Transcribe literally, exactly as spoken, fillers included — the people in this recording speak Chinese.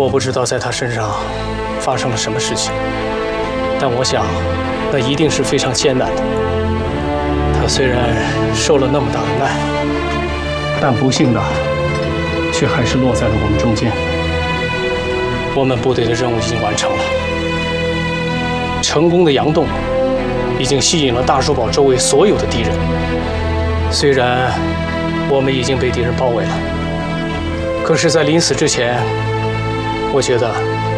我不知道在他身上发生了什么事情，但我想，那一定是非常艰难的。他虽然受了那么大的难，但不幸的却还是落在了我们中间。我们部队的任务已经完成了，成功的佯动已经吸引了大树堡周围所有的敌人。虽然我们已经被敌人包围了，可是，在临死之前，我觉得